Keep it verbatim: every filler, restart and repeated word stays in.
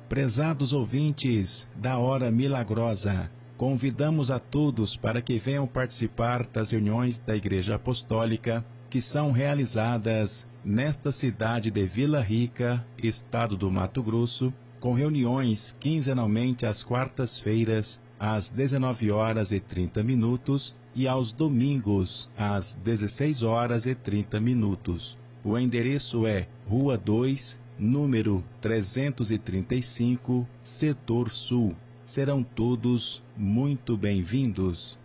Prezados ouvintes da Hora Milagrosa, convidamos a todos para que venham participar das reuniões da Igreja Apostólica que são realizadas nesta cidade de Vila Rica, estado do Mato Grosso, com reuniões quinzenalmente às quartas-feiras, às dezenove horas e trinta minutos e aos domingos, às dezesseis horas e trinta minutos. O endereço é Rua dois, número trezentos e trinta e cinco, Setor Sul. Serão todos muito bem-vindos.